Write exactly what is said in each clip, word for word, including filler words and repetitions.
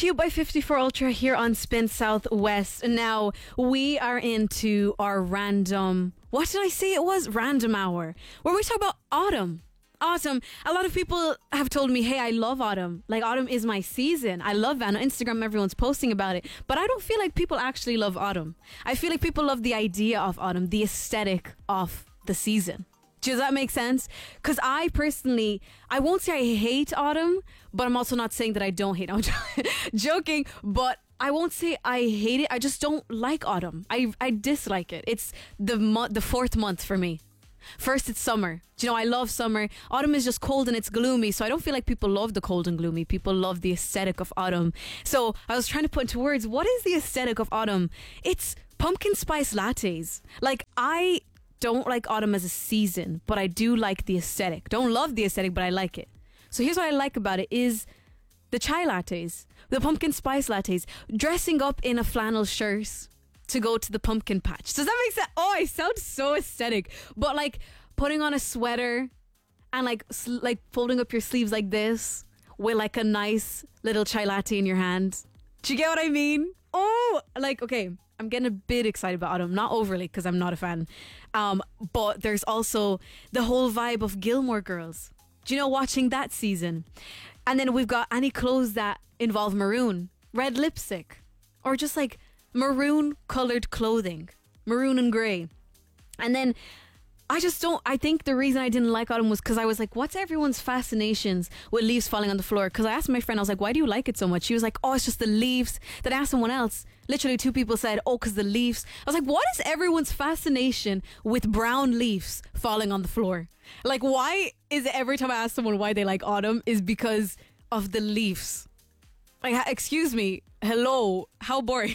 to you by fifty-four Ultra here on Spin Southwest. Now, we are into our random, what did I say it was? Random hour, where we talk about autumn. Autumn. A lot of people have told me, hey, I love autumn. Like, autumn is my season. I love that. On Instagram, everyone's posting about it. But I don't feel like people actually love autumn. I feel like people love the idea of autumn, the aesthetic of the season. Does that make sense? Because I personally, I won't say I hate autumn, but I'm also not saying that I don't hate. I'm joking, but I won't say I hate it. I just don't like autumn. I I dislike it. It's the mo- the fourth month for me. First, it's summer. Do you know, I love summer. Autumn is just cold and it's gloomy, so I don't feel like people love the cold and gloomy. People love the aesthetic of autumn. So I was trying to put into words, what is the aesthetic of autumn? It's pumpkin spice lattes. Like, I don't like autumn as a season, but I do like the aesthetic. Don't love the aesthetic, but I like it. So here's what I like about it is the chai lattes, the pumpkin spice lattes, dressing up in a flannel shirt to go to the pumpkin patch. Does that make sense? Oh, I sound so aesthetic. But like putting on a sweater and like sl- like folding up your sleeves like this with like a nice little chai latte in your hand. Do you get what I mean? Oh, like, okay, I'm getting a bit excited about autumn. Not overly, because I'm not a fan. Um, but there's also the whole vibe of Gilmore Girls. Do you know, watching that season? And then we've got any clothes that involve maroon, red lipstick, or just like maroon colored clothing, maroon and grey. And then I just don't, I think the reason I didn't like autumn was because I was like, what's everyone's fascinations with leaves falling on the floor? Because I asked my friend, I was like, why do you like it so much? She was like, oh, it's just the leaves. Then I asked someone else, literally two people said, oh, because the leaves. I was like, what is everyone's fascination with brown leaves falling on the floor? Like, why is it every time I ask someone why they like autumn is because of the leaves? Like, excuse me, hello, how boring.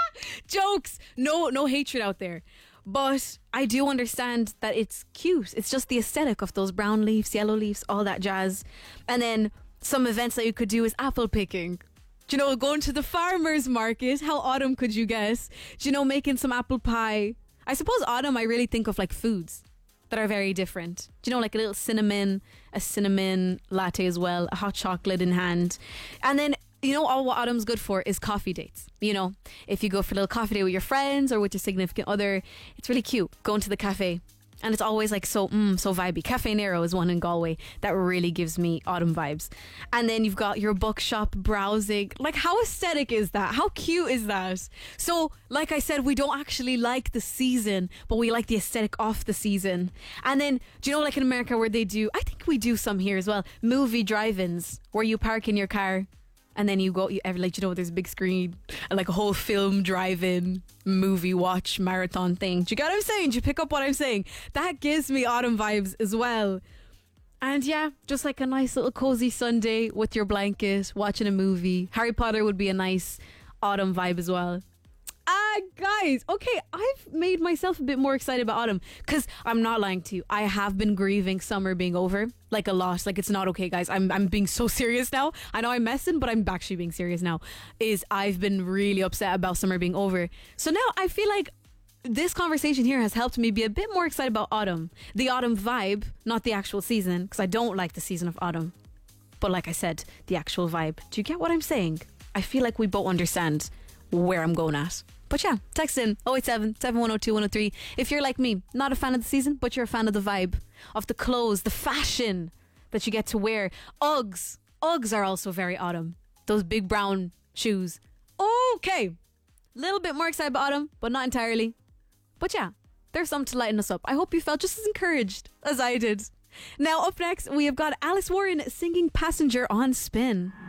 Jokes, no no hatred out there, but I do understand that it's cute. It's just the aesthetic of those brown leaves, yellow leaves, all that jazz. And then some events that you could do is apple picking. Do you know, going to the farmer's market? How autumn could you guess? Do you know, making some apple pie? I suppose autumn I really think of like foods that are very different. Do you know, like a little cinnamon, a cinnamon latte as well, a hot chocolate in hand. And then, you know, all what autumn's good for is coffee dates. You know, if you go for a little coffee date with your friends or with your significant other, it's really cute going to the cafe. And it's always like so, mm, so vibey. Cafe Nero is one in Galway that really gives me autumn vibes. And then you've got your bookshop browsing. Like, how aesthetic is that? How cute is that? So, like I said, we don't actually like the season, but we like the aesthetic of the season. And then, do you know, like in America where they do, I think we do some here as well, movie drive-ins where you park in your car and then you go, you ever like, you know, there's a big screen and like a whole film drive-in movie watch marathon thing. Do you get what I'm saying? Do you pick up what I'm saying? That gives me autumn vibes as well. And yeah, just like a nice little cozy Sunday with your blanket, watching a movie. Harry Potter would be a nice autumn vibe as well. Ah, guys, okay, I've made myself a bit more excited about autumn because I'm not lying to you. I have been grieving summer being over, like a loss. Like, it's not okay, guys. I'm I'm being so serious now. I know I'm messing, but I'm actually being serious now. Is I've been really upset about summer being over. So now I feel like this conversation here has helped me be a bit more excited about autumn. The autumn vibe, not the actual season, because I don't like the season of autumn. But like I said, the actual vibe. Do you get what I'm saying? I feel like we both understand where I'm going at. But yeah, text in oh eight seven, seven one oh two, one oh three if you're like me, not a fan of the season, but you're a fan of the vibe, of the clothes, the fashion that you get to wear. Uggs. Uggs are also very autumn. Those big brown shoes. Okay. A little bit more excited about autumn, but not entirely. But yeah, there's something to lighten us up. I hope you felt just as encouraged as I did. Now up next, we have got Alice Warren singing Passenger on Spin.